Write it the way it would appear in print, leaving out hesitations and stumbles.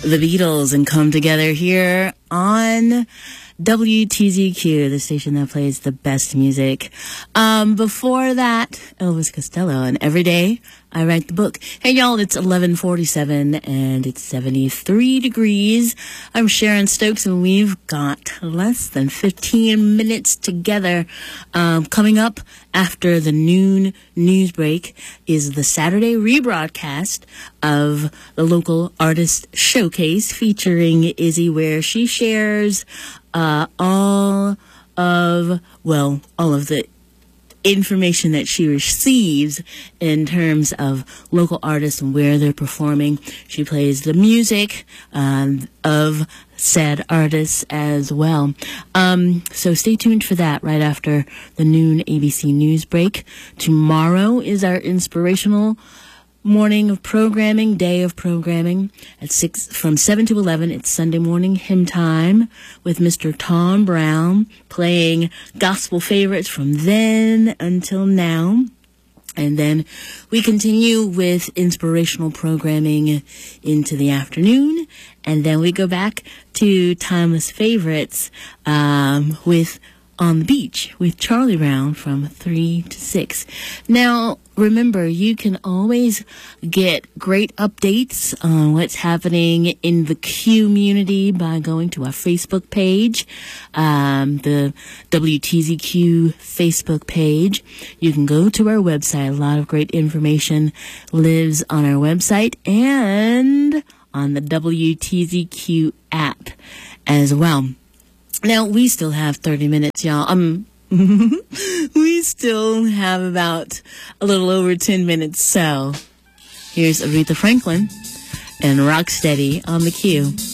the Beatles and Come Together here on WTZQ, the station that plays the best music. Before that, Elvis Costello and Every Day I Write the Book. Hey y'all, it's 11:47 and it's 73 degrees. I'm Sharon Stokes and we've got less than 15 minutes together. Coming up after the noon news break is the Saturday rebroadcast of the Local Artist Showcase featuring Izzy, where she shares all of the information that she receives in terms of local artists and where they're performing. She plays the music of said artists as well. So stay tuned for that right after the noon ABC News break. Tomorrow is our inspirational morning of programming, day of programming at 6 from 7 to 11. It's Sunday morning hymn time with Mr. Tom Brown playing gospel favorites from then until now. And then we continue with inspirational programming into the afternoon. And then we go back to timeless favorites with On the Beach with Charlie Brown from 3 to 6. Now, remember, you can always get great updates on what's happening in the community by going to our Facebook page, the WTZQ Facebook page. You can go to our website. A lot of great information lives on our website and on the WTZQ app as well. Now, we still have 30 minutes, y'all. We still have about a little over 10 minutes. So, here's Aretha Franklin and Rocksteady on the Q.